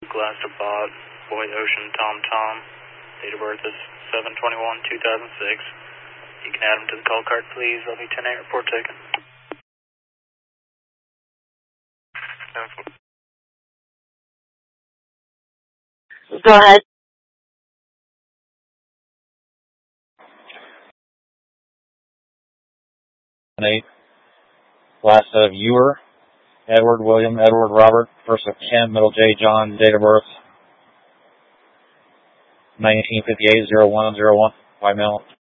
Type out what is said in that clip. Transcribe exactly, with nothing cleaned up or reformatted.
Glass to Bob, Boy Ocean Tom Tom. Date of birth is seven twenty-one two thousand six. You can add him to the call card, please. Let me ten eight report taken. Go ahead. Eight. Last of Ewer, Edward William, Edward Robert, first of Kim, middle J John, date of birth nineteen fifty-eight oh one oh one, white male.